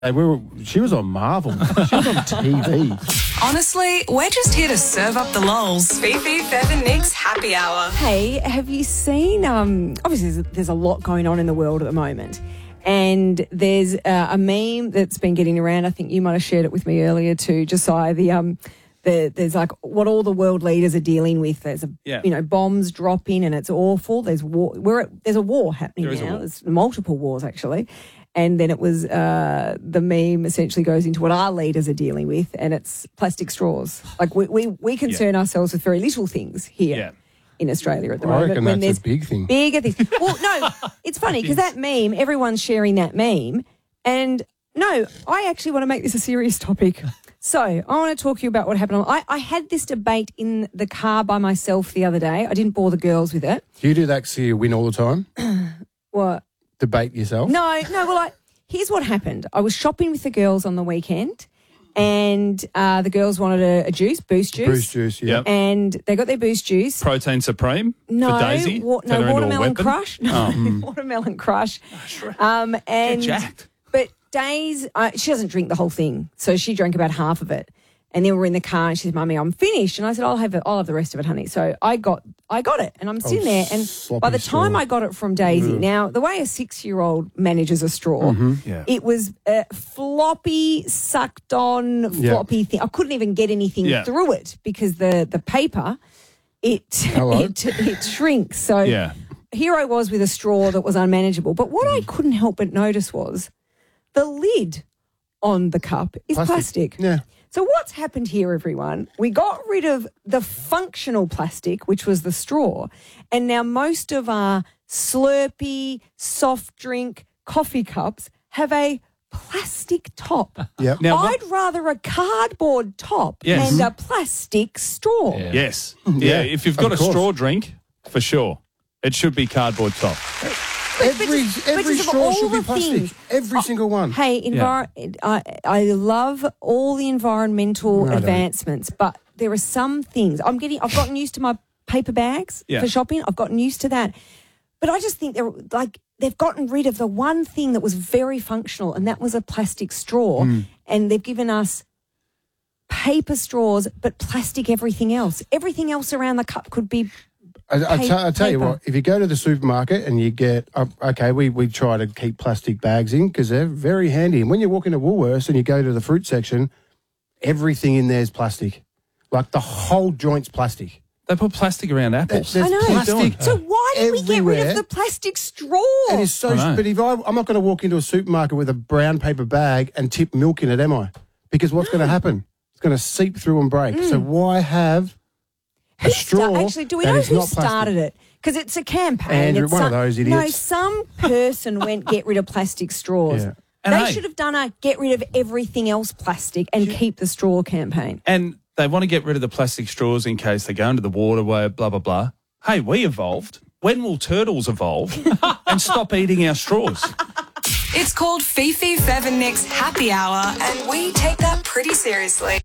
She was on Marvel. She was on TV. Honestly, we're just here to serve up the lols. Fifi, Fev and Nick's Happy Hour. Hey, have you seen, obviously there's a lot going on in the world at the moment. And there's a meme that's been getting around. I think you might have shared it with me earlier too, Josiah. There's like what all the world leaders are dealing with. There's bombs dropping and it's awful. There's war. There's a war happening now. There's multiple wars actually. And then it was the meme essentially goes into what our leaders are dealing with, and it's plastic straws. Like we concern ourselves with very little things here in Australia at the moment. I reckon that's a big thing. Bigger things. Well, no, it's funny because that meme, everyone's sharing that meme, and no, I actually want to make this a serious topic. So I want to talk to you about what happened. I had this debate in the car by myself the other day. I didn't bore the girls with it. Do you do that so you win all the time? What? Debate yourself? No. Well, here's what happened. I was shopping with the girls on the weekend, and the girls wanted a juice, Boost juice. Boost juice, yeah. And they got their Boost juice. Protein Supreme for Daisy? Watermelon Crush. No, Watermelon Crush. And get jacked. But Daisy, she doesn't drink the whole thing, so she drank about half of it. And then we're in the car, and she said, "Mummy, I'm finished." And I said, "I'll have the rest of it, honey." So I got it, and I'm sitting there. And by the time I got it from Daisy, now the way a 6-year-old manages a straw, it was a floppy, sucked on, floppy thing. I couldn't even get anything through it because the paper it shrinks. So here I was with a straw that was unmanageable. But what I couldn't help but notice was the lid on the cup is plastic. Yeah. So what's happened here, everyone? We got rid of the functional plastic, which was the straw, and now most of our Slurpee, soft drink, coffee cups have a plastic top. Yep. Now, I'd rather a cardboard top and a plastic straw. Yeah. Yes. Yeah, if you've got a straw drink, for sure, it should be cardboard top. Every straw should be plastic. Every single one. Hey, I love all the environmental advancements, but there are some things I've gotten used to my paper bags for shopping. I've gotten used to that, but I just think they've gotten rid of the one thing that was very functional, and that was a plastic straw, and they've given us paper straws, but plastic everything else. Everything else around the cup could be. I tell you what, if you go to the supermarket and you get, we try to keep plastic bags in because they're very handy. And when you walk into Woolworths and you go to the fruit section, everything in there is plastic. Like the whole joint's plastic. They put plastic around apples. I know. Plastic So why did we get rid of the plastic straw? It is so. But I'm not going to walk into a supermarket with a brown paper bag and tip milk in it, am I? Because what's going to happen? It's going to seep through and break. So why have a straw? Actually, do we know who started it? Because it's a campaign. Andrew, one of those idiots. No, some person went get rid of plastic straws. Yeah. They should have done a get rid of everything else plastic and keep the straw campaign. And they want to get rid of the plastic straws in case they go into the waterway, blah, blah, blah. Hey, we evolved. When will turtles evolve and stop eating our straws? It's called Fifi, Fev and Nick's Happy Hour, and we take that pretty seriously.